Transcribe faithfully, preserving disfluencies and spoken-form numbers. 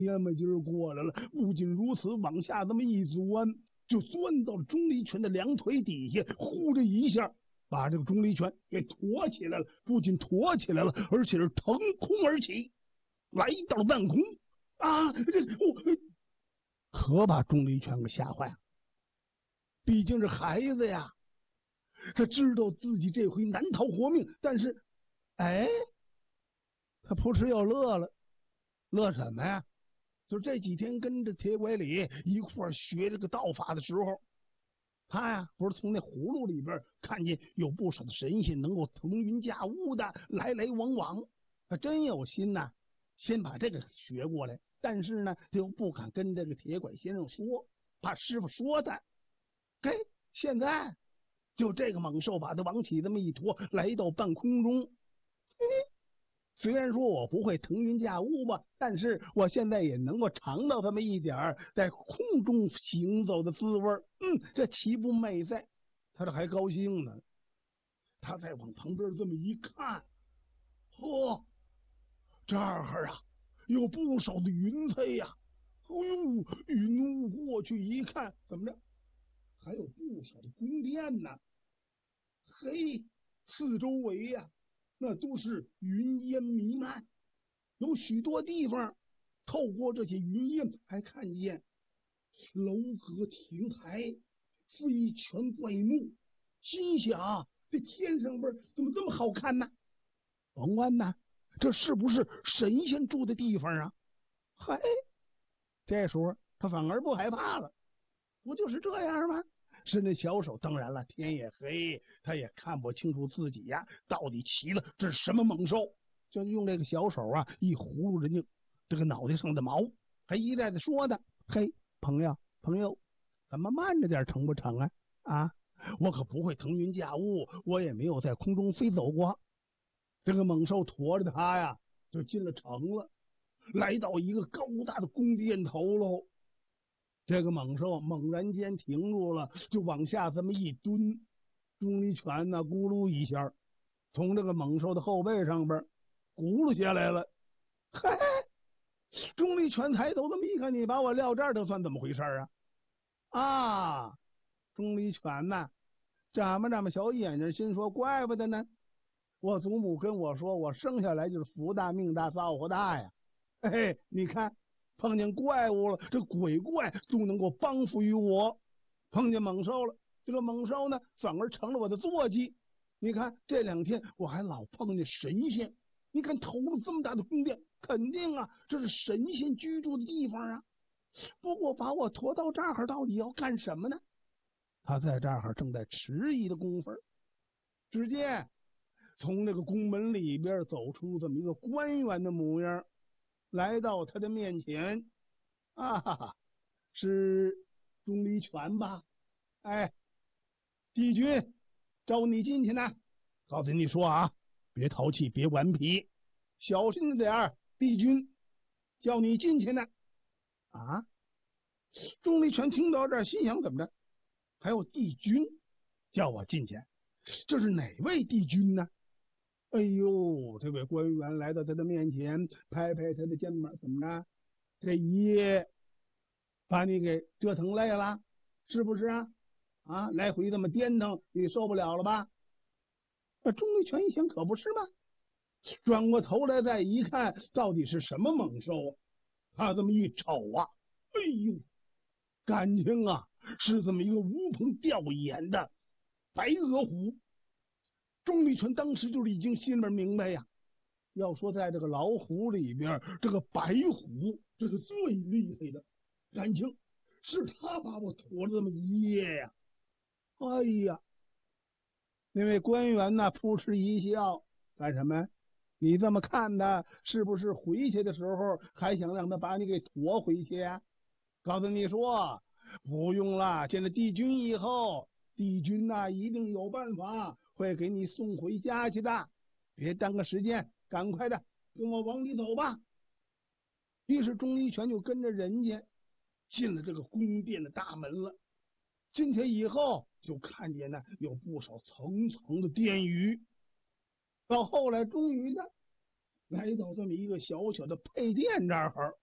烟门劲儿过来了。不仅如此，往下这么一钻，就钻到了钟离权的两腿底下，呼的一下把这个钟离权给驮起来了。不仅驮起来了，而且是腾空而起，来到了半空啊！这我可把钟离权给吓坏了。毕竟是孩子呀，他知道自己这回难逃活命，但是，哎，他扑哧又乐了。乐什么呀？就这几天跟着铁拐李一块儿学这个道法的时候，他呀不是从那葫芦里边看见有不少的神仙能够腾云驾雾的来来往往，他真有心呐，先把这个学过来。但是呢，他又不敢跟这个铁拐先生说，怕师傅说他。嘿，现在就这个猛兽把他往起这么一拖，来到半空中。嘿，虽然说我不会腾云驾雾吧，但是我现在也能够尝到这么一点儿在空中行走的滋味。嗯，这岂不美哉？他这还高兴呢。他再往旁边这么一看，嚯，这儿啊有不少的云彩呀！哎呦，云雾过去一看，怎么着？还有不少的宫殿呢。嘿，四周围呀、啊，那都是云烟弥漫，有许多地方透过这些云烟还看见楼阁亭台，飞泉怪木。心想这天上边怎么这么好看呢？甭问呐，这是不是神仙住的地方啊？嘿，这时候他反而不害怕了，不就是这样吗？伸着小手，当然了，天也黑，他也看不清楚自己呀到底骑了这是什么猛兽，就用这个小手啊一葫芦人家这个脑袋上的毛，还一再的说的：“嘿，朋友，朋友，咱们慢着点成不成啊？啊，我可不会腾云驾雾，我也没有在空中飞走过。”这个猛兽驮着他呀，就进了城了，来到一个高大的宫殿头喽。这个猛兽猛然间停住了，就往下这么一蹲，钟离权呢，咕噜一下从这个猛兽的后背上边轱辘下来了。嘿，钟离权抬头这么一看，你把我撂这儿，这算怎么回事啊？啊，钟离权呐，眨巴眨巴小眼睛，心说：怪不得呢，我祖母跟我说，我生下来就是福大命大造化大呀。嘿嘿，你看。碰见怪物了，这鬼怪都能够帮扶于我；碰见猛兽了，这个猛兽呢，反而成了我的坐骑。你看这两天我还老碰见神仙，你看投了这么大的宫殿，肯定啊，这是神仙居住的地方啊。不过把我驮到这儿，到底要干什么呢？他在这儿正在迟疑的功夫，只见从那个宫门里边走出这么一个官员的模样。来到他的面前，啊哈哈，是钟离权吧？哎，帝君，召你进去呢。告诉你说啊，别淘气，别顽皮，小心着点儿。帝君叫你进去呢。啊！钟离权听到这儿，心想怎么着？还有帝君叫我进去？这是哪位帝君呢？哎呦，这位官员来到他的面前，拍拍他的肩膀，怎么着？这一夜把你给折腾累了，是不是啊？啊，来回这么颠腾，你受不了了吧？那钟离权一想，可不是吗？转过头来再一看，到底是什么猛兽？他这么一瞅啊，哎呦，感情啊是这么一个无朋吊眼的白额虎。钟离权当时就是已经心里面明白呀，要说在这个老虎里边，这个白虎这是最厉害的，感情是他把我驮了这么一夜呀。哎呀，那位官员呢，扑哧一笑，干什么？你这么看他，是不是回去的时候还想让他把你给驮回去呀？告诉你说，不用了，见了帝君以后，帝君呐、啊、一定有办法会给你送回家去的。别耽搁时间，赶快的跟我往里走吧。于是钟离权就跟着人家进了这个宫殿的大门了。进去以后，就看见呢有不少层层的殿宇。到后来，终于呢来到这么一个小小的配殿这儿，